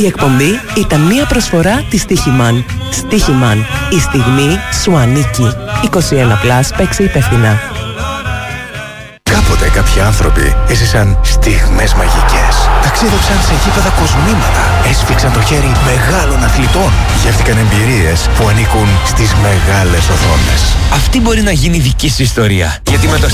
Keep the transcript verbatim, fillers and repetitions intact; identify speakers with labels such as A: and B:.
A: Η εκπομπή ήταν μια προσφορά της Στίχημαν. Στίχημαν. Η στιγμή σου ανήκει. είκοσι ένα συν, παίξε υπεύθυνα.
B: Κάποτε κάποιοι άνθρωποι έζησαν στιγμές μαγικές. Ταξίδεψαν σε γήπεδα κοσμήματα. Έσφιξαν το χέρι μεγάλων αθλητών. Γεύτηκαν εμπειρίες που ανήκουν στις μεγάλες οθόνες.
C: Αυτή μπορεί να γίνει δική σου ιστορία. Γιατί με το